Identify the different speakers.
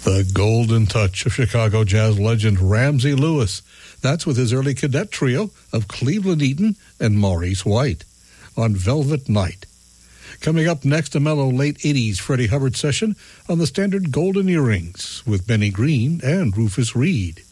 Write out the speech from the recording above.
Speaker 1: The golden touch of Chicago jazz legend Ramsey Lewis. That's with his early cadet trio of Cleveland Eaton and Maurice White on Velvet Night. Coming up next, a mellow late 80s Freddie Hubbard session on the standard Golden Earrings with Benny Green and Rufus Reed.